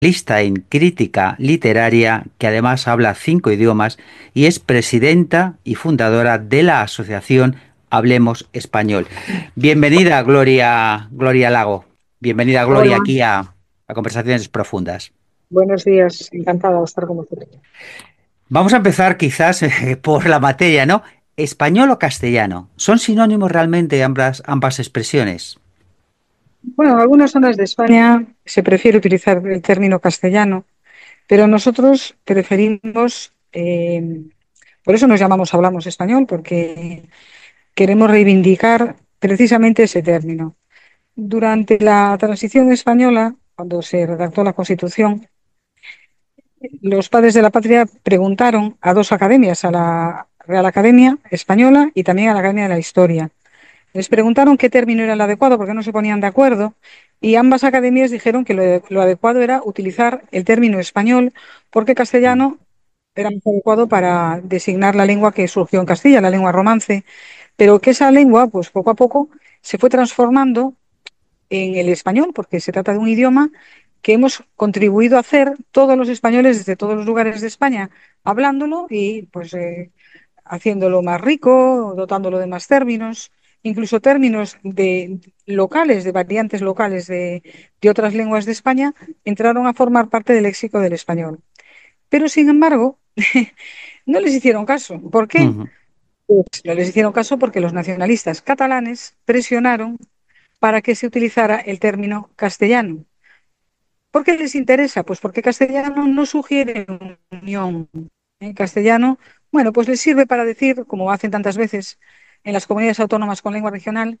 Lista en crítica literaria, que además habla 5 idiomas y es presidenta y fundadora de la asociación Hablemos Español. Bienvenida, Gloria Lago. Bienvenida, Gloria, Hola, aquí a Conversaciones Profundas. buenos días. Encantada de estar con vosotros. Vamos a empezar quizás por la materia, ¿no? ¿Español o castellano? ¿Son sinónimos realmente ambas expresiones? Bueno, en algunas zonas de España se prefiere utilizar el término castellano, pero nosotros preferimos, por eso nos llamamos Hablamos Español, porque queremos reivindicar precisamente ese término. Durante la transición española, cuando se redactó la Constitución, los padres de la patria preguntaron a dos academias, a la Real Academia Española y también a la Academia de la Historia. Les preguntaron qué término era el adecuado porque no se ponían de acuerdo y ambas academias dijeron que lo adecuado era utilizar el término español porque Mm. castellano era más adecuado para designar la lengua que surgió en Castilla, la lengua romance, pero que esa lengua, pues poco a poco, se fue transformando en el español porque se trata de un idioma que hemos contribuido a hacer todos los españoles desde todos los lugares de España, hablándolo y pues haciéndolo más rico, dotándolo de más términos, incluso términos de locales, de variantes locales de otras lenguas de España, entraron a formar parte del léxico del español. Pero, sin embargo, no les hicieron caso. ¿Por qué? Ujú. Pues no les hicieron caso porque los nacionalistas catalanes presionaron para que se utilizara el término castellano. ¿Por qué les interesa? Pues porque castellano no sugiere unión. En castellano, bueno, pues les sirve para decir, como hacen tantas veces en las comunidades autónomas con lengua regional,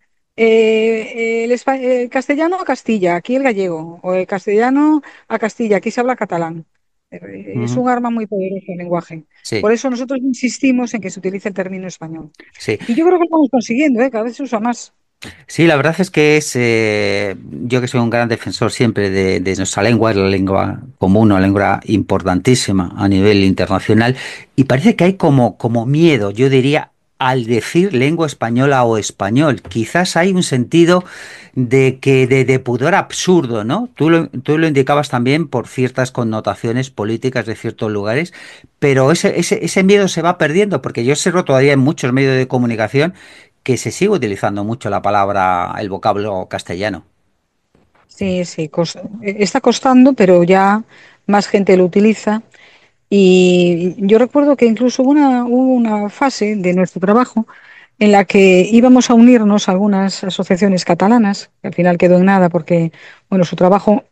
el castellano a Castilla, aquí el gallego, o el castellano a Castilla, aquí se habla catalán. Es Ujú. un arma muy poderosa el lenguaje. Sí, Por eso nosotros insistimos en que se utilice el término español. sí. Y yo creo que lo estamos consiguiendo, ¿eh? Cada vez se usa más. Sí, la verdad es que yo que soy un gran defensor siempre de nuestra lengua, es la lengua común, una lengua importantísima a nivel internacional, y parece que hay como miedo, yo diría, al decir lengua española o español. Quizás hay un sentido de pudor absurdo, ¿no? Tú lo indicabas también por ciertas connotaciones políticas de ciertos lugares, pero ese miedo se va perdiendo, porque yo observo todavía en muchos medios de comunicación que se sigue utilizando mucho la palabra, el vocablo castellano. Sí, sí, está costando, pero ya más gente lo utiliza. Y yo recuerdo que incluso hubo una fase de nuestro trabajo en la que íbamos a unirnos a algunas asociaciones catalanas, que al final quedó en nada porque, bueno, su trabajo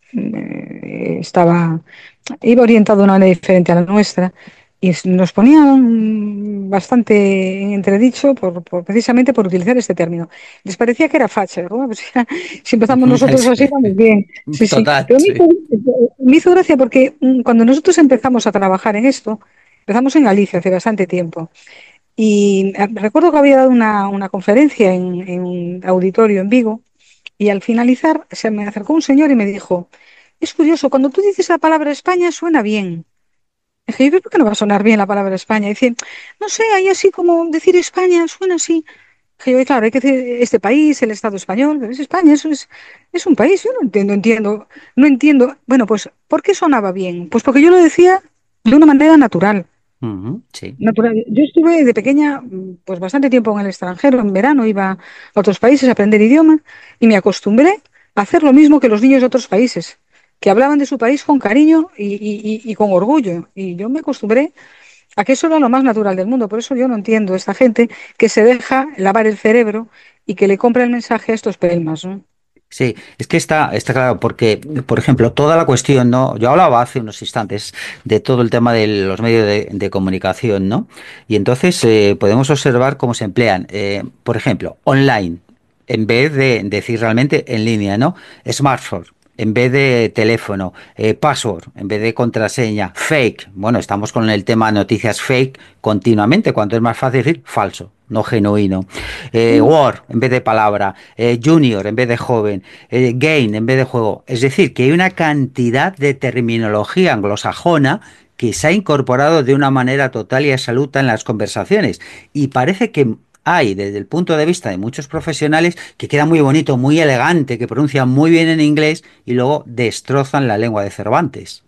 iba orientado de una manera diferente a la nuestra y nos ponían bastante en entredicho precisamente por utilizar este término. Les parecía que era facha, ¿no? Pues ya, si empezamos nosotros así, Sí. vamos bien. Sí, sí. Total, Pero sí. me hizo gracia porque cuando nosotros empezamos a trabajar en esto, empezamos en Galicia hace bastante tiempo. Y recuerdo que había dado una conferencia en un auditorio en Vigo y al finalizar se me acercó un señor y me dijo, es curioso, cuando tú dices la palabra España suena bien. Dije, ¿y por qué no va a sonar bien la palabra España? Y dice, no sé, hay así como decir España, suena así. Dije yo, "Y claro, hay que decir este país, el Estado español, pero es España, es un país, yo no entiendo. Bueno, pues, ¿por qué sonaba bien? Pues porque yo lo decía de una manera natural. Ujú, sí. Natural. Yo estuve de pequeña, pues bastante tiempo en el extranjero, en verano iba a otros países a aprender idioma y me acostumbré a hacer lo mismo que los niños de otros países, que hablaban de su país con cariño y con orgullo. Y yo me acostumbré a que eso era lo más natural del mundo. Por eso yo no entiendo esta gente que se deja lavar el cerebro y que le compra el mensaje a estos pelmas, ¿no? Sí, es que está claro, porque, por ejemplo, toda la cuestión, ¿no? Yo hablaba hace unos instantes de todo el tema de los medios de comunicación, ¿no? Y entonces podemos observar cómo se emplean, por ejemplo, online, en vez de decir realmente en línea, ¿no? Smartphone, en vez de teléfono, password, en vez de contraseña, fake. Bueno, estamos con el tema noticias fake continuamente, cuando es más fácil decir falso, no genuino. Word en vez de palabra, junior en vez de joven, game en vez de juego. Es decir, que hay una cantidad de terminología anglosajona que se ha incorporado de una manera total y absoluta en las conversaciones. Y parece que hay desde el punto de vista de muchos profesionales que queda muy bonito, muy elegante, que pronuncian muy bien en inglés y luego destrozan la lengua de Cervantes.